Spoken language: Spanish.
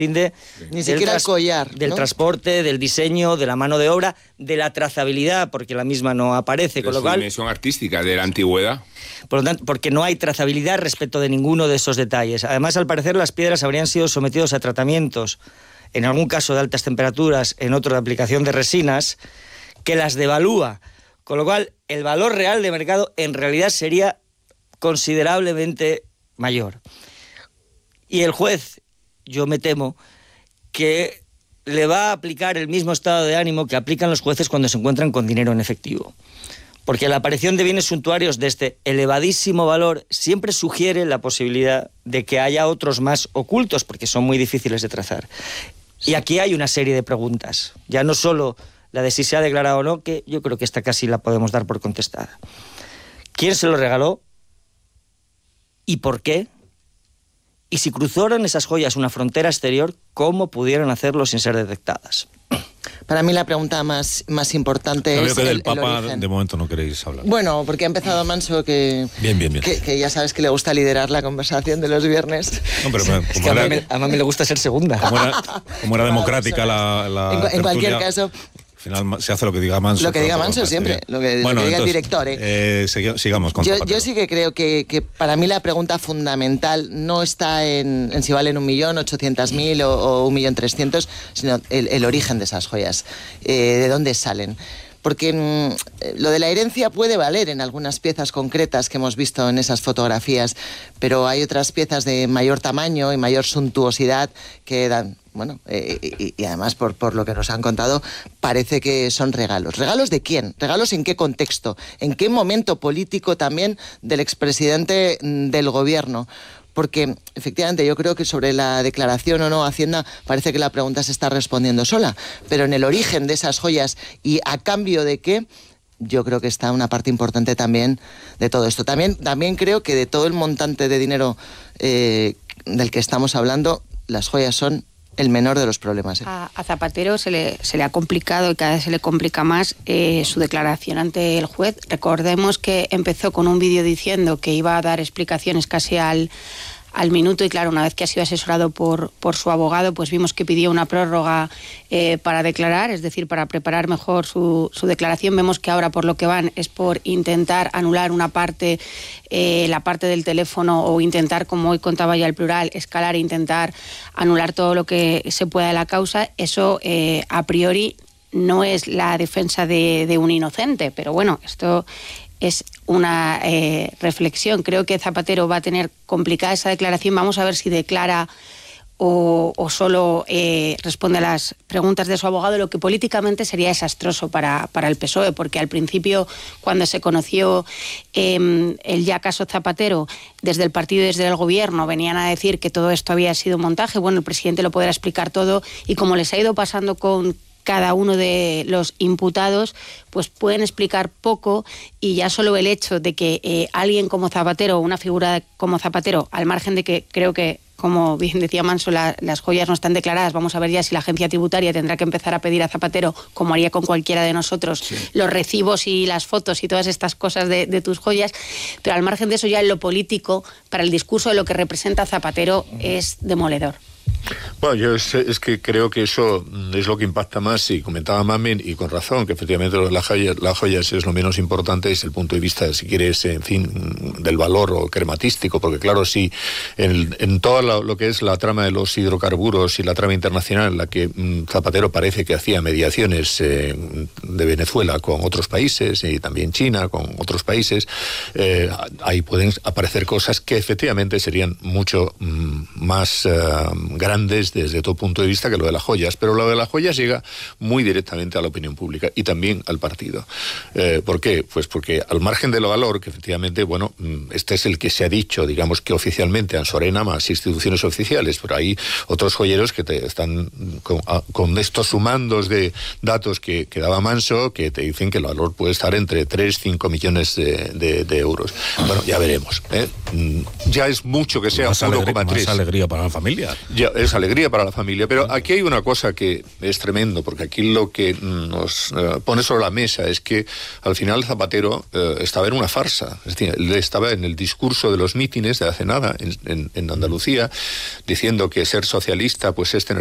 Ni siquiera el collar, ¿no? Del transporte, del diseño, de la mano de obra, de la trazabilidad, porque la misma no aparece, con lo cual... dimensión artística, de la antigüedad. Por lo tanto, porque no hay trazabilidad respecto de ninguno de esos detalles. Además, al parecer, las piedras habrían sido sometidas a tratamientos, en algún caso de altas temperaturas, en otro de aplicación de resinas, que las devalúa. Con lo cual, el valor real de mercado en realidad sería considerablemente mayor. Y el juez, yo me temo, que le va a aplicar el mismo estado de ánimo que aplican los jueces cuando se encuentran con dinero en efectivo. Porque la aparición de bienes suntuarios de este elevadísimo valor siempre sugiere la posibilidad de que haya otros más ocultos, porque son muy difíciles de trazar. Y aquí hay una serie de preguntas, ya no solo la de si se ha declarado o no, que yo creo que esta casi la podemos dar por contestada. ¿Quién se lo regaló? ¿Y por qué? Y si cruzaron esas joyas una frontera exterior, ¿cómo pudieron hacerlo sin ser detectadas? Para mí la pregunta más importante es que del el Papa origen. De momento no queréis hablar. Bueno, porque ha empezado Manso que ya sabes que le gusta liderar la conversación de los viernes. No, pero es que a mí me gusta ser segunda. Como era democrática la en cualquier caso... Al final se hace lo que diga Manso. Lo que diga Manso siempre, lo que diga el director. Sigamos con yo sí que creo que para mí la pregunta fundamental no está en si valen 1.800.000 o 1.300.000, sino el origen de esas joyas, de dónde salen. Porque lo de la herencia puede valer en algunas piezas concretas que hemos visto en esas fotografías, pero hay otras piezas de mayor tamaño y mayor suntuosidad que dan... Bueno, y además por lo que nos han contado, parece que son regalos. ¿Regalos de quién? ¿Regalos en qué contexto? ¿En qué momento político también del expresidente del gobierno? Porque efectivamente yo creo que sobre la declaración o no Hacienda parece que la pregunta se está respondiendo sola, pero en el origen de esas joyas y a cambio de qué, yo creo que está una parte importante también de todo esto. También creo que de todo el montante de dinero del que estamos hablando, las joyas son el menor de los problemas. A Zapatero se le ha complicado y cada vez se le complica más su declaración ante el juez. Recordemos que empezó con un vídeo diciendo que iba a dar explicaciones casi al minuto y claro, una vez que ha sido asesorado por su abogado, pues vimos que pidió una prórroga para declarar, es decir, para preparar mejor su declaración. Vemos que ahora por lo que van es por intentar anular una parte, la parte del teléfono o intentar, como hoy contaba ya el plural, escalar e intentar anular todo lo que se pueda de la causa. Eso a priori no es la defensa de un inocente, pero bueno, esto es una reflexión. Creo que Zapatero va a tener complicada esa declaración. Vamos a ver si declara o solo responde a las preguntas de su abogado, lo que políticamente sería desastroso para el PSOE, porque al principio, cuando se conoció el ya caso Zapatero, desde el partido y desde el gobierno venían a decir que todo esto había sido un montaje. Bueno, el presidente lo podrá explicar todo y como les ha ido pasando con cada uno de los imputados, pues pueden explicar poco y ya solo el hecho de que alguien como Zapatero, una figura como Zapatero, al margen de que creo que, como bien decía Manso, las joyas no están declaradas, vamos a ver ya si la agencia tributaria tendrá que empezar a pedir a Zapatero, como haría con cualquiera de nosotros, los recibos y las fotos y todas estas cosas de tus joyas, pero al margen de eso ya en lo político, para el discurso de lo que representa Zapatero es demoledor. Bueno, yo es que creo que eso es lo que impacta más, y comentaba Mamen, y con razón, que efectivamente las joyas es lo menos importante desde el punto de vista, si quieres, en fin, del valor o crematístico, porque claro, sí, en todo lo que es la trama de los hidrocarburos y la trama internacional en la que Zapatero parece que hacía mediaciones de Venezuela con otros países y también China con otros países, ahí pueden aparecer cosas que efectivamente serían mucho más grandes desde todo punto de vista que lo de las joyas, pero lo de las joyas llega muy directamente a la opinión pública y también al partido. ¿Por qué? Pues porque al margen de lo valor, que efectivamente, bueno, este es el que se ha dicho, digamos que oficialmente, Ansorena más instituciones oficiales, pero hay otros joyeros que te están con estos sumandos de datos que daba Manso, que te dicen que el valor puede estar entre 3-5 millones de euros. Bueno, ya veremos. Ya es mucho que sea 1,3. Más alegría para la familia. Ya, es alegría para la familia, pero aquí hay una cosa que es tremendo, porque aquí lo que nos pone sobre la mesa es que al final Zapatero estaba en una farsa, es decir, él estaba en el discurso de los mítines de hace nada en Andalucía, diciendo que ser socialista pues es tener